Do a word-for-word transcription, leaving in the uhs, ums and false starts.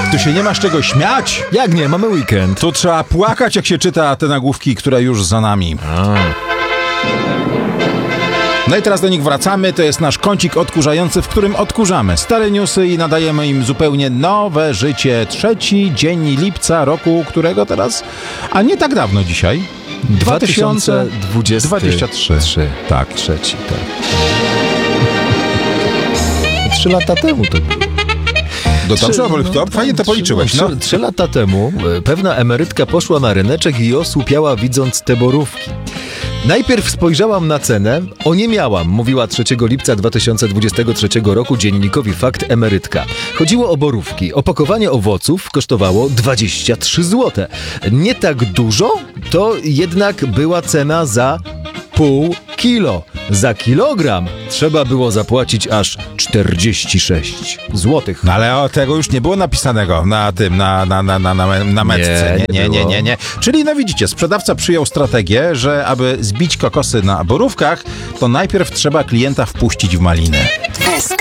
Tu się nie masz czego śmiać. Jak nie? Mamy weekend. Tu trzeba płakać, jak się czyta te nagłówki, które już za nami. A. No i teraz do nich wracamy. To jest nasz kącik odkurzający, w którym odkurzamy stare newsy i nadajemy im zupełnie nowe życie. Trzeci dzień lipca roku, którego teraz, a nie tak dawno dzisiaj, dwa tysiące dwudziesty trzy. Tak. Trzeci, tak. Trzy lata temu to było. Do dobrze, no, to fajnie to policzyłeś. No, No. trzy, trzy lata temu e, pewna emerytka poszła na ryneczek i osłupiała, widząc te borówki. Najpierw spojrzałam na cenę, oniemiałam, mówiła trzeciego lipca dwa tysiące dwudziestego trzeciego roku dziennikowi Fakt emerytka. Chodziło o borówki. Opakowanie owoców kosztowało dwadzieścia trzy złote. Nie tak dużo, to jednak była cena za pół kilo. Za kilogram trzeba było zapłacić aż czterdzieści sześć złotych. No ale o, tego już nie było napisanego na tym, na, na, na, na, na, na metce. Nie, Nie, nie, nie nie, było. nie, nie. Czyli no widzicie, sprzedawca przyjął strategię, że aby zbić kokosy na borówkach, to najpierw trzeba klienta wpuścić w maliny.